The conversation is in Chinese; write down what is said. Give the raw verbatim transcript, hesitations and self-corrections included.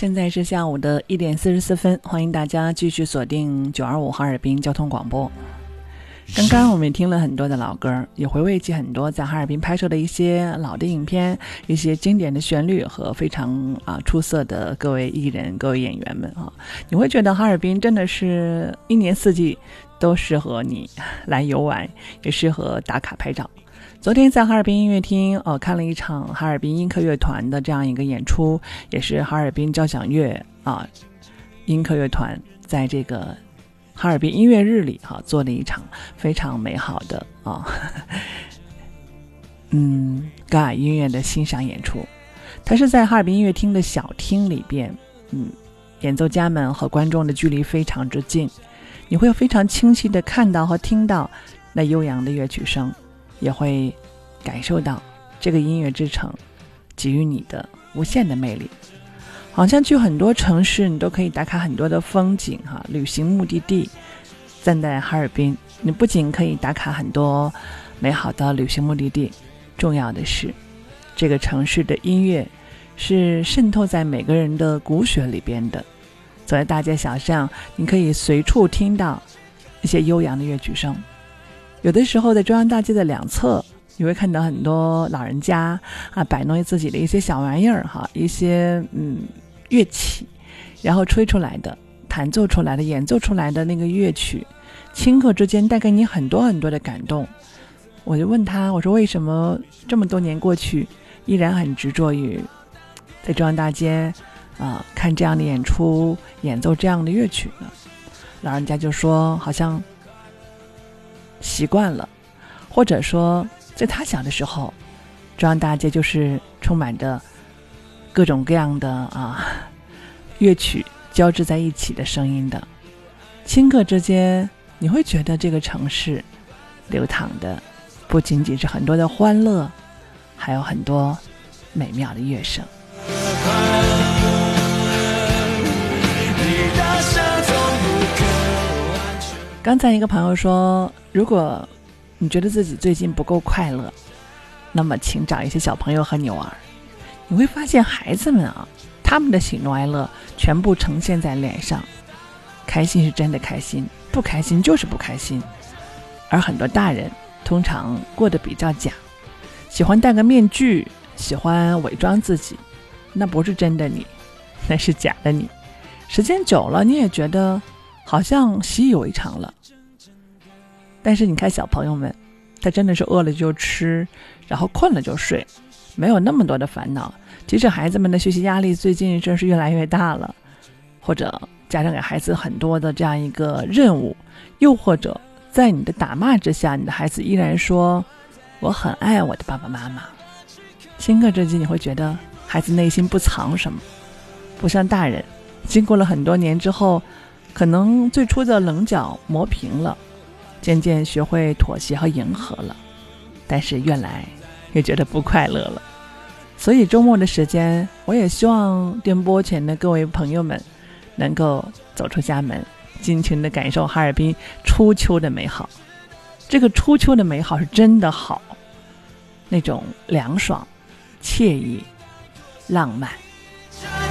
现在是下午的一点四十四分，欢迎大家继续锁定九二五哈尔滨交通广播。刚刚我们也听了很多的老歌，也回味起很多在哈尔滨拍摄的一些老的影片，一些经典的旋律和非常啊出色的各位艺人、各位演员们啊，你会觉得哈尔滨真的是一年四季都适合你来游玩，也适合打卡拍照。昨天在哈尔滨音乐厅呃看了一场哈尔滨音科乐团的这样一个演出，也是哈尔滨交响乐啊音科乐团在这个哈尔滨音乐日里哈、啊、做了一场非常美好的啊嗯高雅音乐的欣赏演出。它是在哈尔滨音乐厅的小厅里边，嗯演奏家们和观众的距离非常之近，你会非常清晰地看到和听到那悠扬的乐曲声，也会感受到这个音乐之城给予你的无限的魅力。好像去很多城市你都可以打卡很多的风景哈，旅行目的地，站在哈尔滨你不仅可以打卡很多美好的旅行目的地，重要的是这个城市的音乐是渗透在每个人的骨血里边的。走在大街小巷，你可以随处听到一些悠扬的乐曲声，有的时候在中央大街的两侧你会看到很多老人家啊摆弄自己的一些小玩意儿哈，一些嗯乐器，然后吹出来的、弹奏出来的、演奏出来的那个乐曲，顷刻之间带给你很多很多的感动。我就问他，我说为什么这么多年过去，依然很执着于在中央大街啊、呃、看这样的演出，演奏这样的乐曲呢？老人家就说，好像习惯了，或者说在他小的时候，中央大街就是充满着各种各样的啊乐曲交织在一起的声音的，顷刻之间你会觉得这个城市流淌的不仅仅是很多的欢乐，还有很多美妙的乐声。刚才一个朋友说，如果你觉得自己最近不够快乐，那么请找一些小朋友和你玩，你会发现孩子们啊，他们的喜怒哀乐全部呈现在脸上，开心是真的开心，不开心就是不开心。而很多大人通常过得比较假，喜欢戴个面具，喜欢伪装自己，那不是真的你，那是假的你。时间久了你也觉得好像习以为常了。但是你看小朋友们，他真的是饿了就吃，然后困了就睡，没有那么多的烦恼。即使孩子们的学习压力最近真是越来越大了，或者家长给孩子很多的这样一个任务，又或者在你的打骂之下，你的孩子依然说我很爱我的爸爸妈妈，顷刻之间你会觉得孩子内心不藏什么，不像大人经过了很多年之后，可能最初的棱角磨平了，渐渐学会妥协和迎合了，但是越来越觉得不快乐了。所以周末的时间，我也希望电波前的各位朋友们能够走出家门，尽情的感受哈尔滨初秋的美好。这个初秋的美好是真的好，那种凉爽、惬意、浪漫。